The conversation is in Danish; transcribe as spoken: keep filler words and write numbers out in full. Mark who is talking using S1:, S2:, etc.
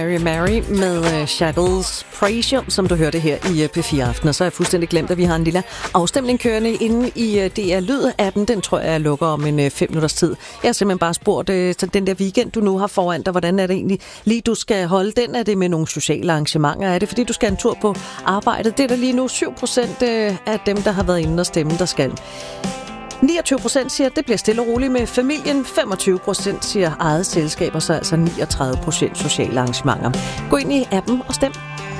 S1: Mary Mary med Shackles Pressure, som du hørte her i P fire Aften. Og så har jeg fuldstændig glemt, at vi har en lille afstemning kørende inde i D R Lyd-appen. Den tror jeg, jeg lukker om en fem minutters tid. Jeg har simpelthen bare spurgt, den der weekend, du nu har foran dig, hvordan er det egentlig lige, du skal holde den? Er det med nogle sociale arrangementer? Er det, fordi du skal en tur på arbejdet? Det er der lige nu syv procent af dem, der har været inde og stemme, der skal. niogtyve procent siger, at det bliver stille og roligt med familien. femogtyve procent siger eget selskab, og så altså niogtredive procent sociale arrangementer. Gå ind i appen og stem.